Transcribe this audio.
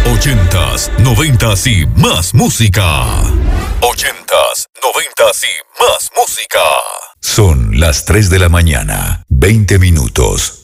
80s, 90s y más música. 80s, 90s y más música. Son las 3 de la mañana, 20 minutos.